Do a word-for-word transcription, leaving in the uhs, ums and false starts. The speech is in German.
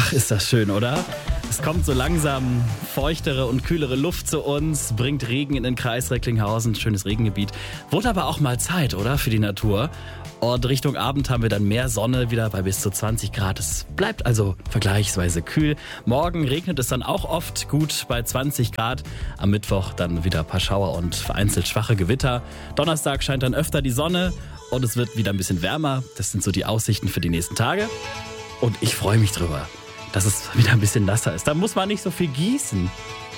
Ach, ist das schön, oder? Es kommt so langsam feuchtere und kühlere Luft zu uns, bringt Regen in den Kreis Recklinghausen, schönes Regengebiet. Wurde aber auch mal Zeit, oder? Für die Natur. Und Richtung Abend haben wir dann mehr Sonne, wieder bei bis zu zwanzig Grad. Es bleibt also vergleichsweise kühl. Morgen regnet es dann auch oft gut bei zwanzig Grad. Am Mittwoch dann wieder ein paar Schauer und vereinzelt schwache Gewitter. Donnerstag scheint dann öfter die Sonne und es wird wieder ein bisschen wärmer. Das sind so die Aussichten für die nächsten Tage. Und ich freue mich drüber, dass es wieder ein bisschen nasser ist. Da muss man nicht so viel gießen.